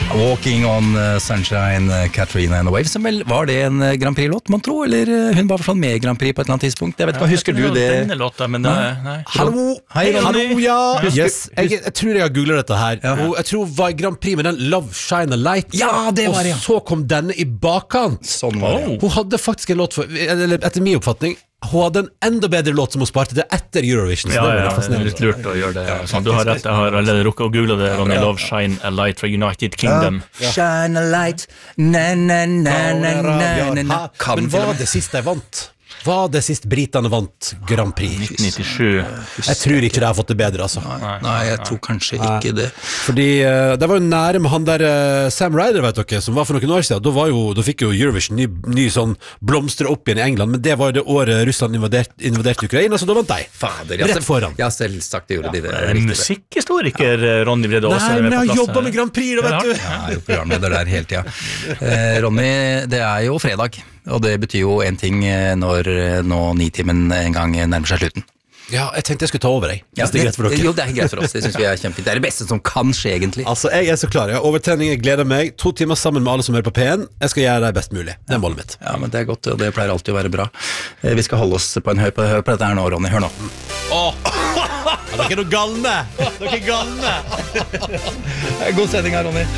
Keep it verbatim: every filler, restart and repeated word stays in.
Walking on Sunshine, Katrina and the Waves. Vel, var det en Grand Prix-låt, man tror? Eller hun var sånn med Grand Prix på et eller annet tidspunkt? Jeg vet ikke, hva husker du det? Denne låta, men det, nei. Hallo, Hei, hallo, ja. Yes. Jeg, jeg tror jeg har googlet dette her. Ja. Og jeg tror hun var i Grand Prix med den Love, Shine a Light. Ja, det var det, ja. Og så kom denne i bakkant. Sånn var det. Hun hadde faktisk en låt, for, eller etter min oppfatning, hun hadde en enda bedre låt som hun sparte til etter Eurovision. Ja, ja, det er litt lurt å gjøre det. Ja, sånn, du har rett, jeg har allerede rukket å google det. Ronny, Love, Shine a Light fra United Kingdom. Ja. Shine a light, na na na na na na na. Men var det siste jeg vant? Var det sist britene vant Grand Prix? nitten nittisju. Jeg tror ikke de har fått det bedre, altså. Nei, nei jeg tror kanskje ikke det. Fordi uh, det var jo nære med han der uh, Sam Ryder, vet dere, som var for noen år siden. Da, var jo, da fikk jo Eurovision ny, ny sånn blomstre opp igjen i England, men det var jo det året Russland invaderte, invaderte Ukraina, så da vant de. Fader, rett foran. Ja, selvsagt det gjorde de det. En musikkhistoriker, Ronny Brede Aase. Nei, men jeg har jobbet med Grand Prix, da, vet du. Ja, jeg er jo programleder der hele tiden. Eh, Ronny, det er jo fredag, og det betyr jo en ting når nå Nitimen en gang nærmer seg slutten. Ja, jeg tenkte jeg skulle ta over deg, hvis ja, det er greit for dere. Jo, det er greit for oss, det synes vi er kjempefint. Det er det beste som kan skje, egentlig. Altså, jeg er så klar, jeg har overtrening, jeg gleder meg. To timer sammen med alle som hører på P en. Jeg skal gjøre det best mulig, det er målet mitt. Ja, men det er godt, og det pleier alltid å være bra. Vi skal holde oss på en høy på, hør på dette her nå, Ronny, hør nå. Åh, ja, dere er noe galne! Dere er galne! God sending her, Ronny.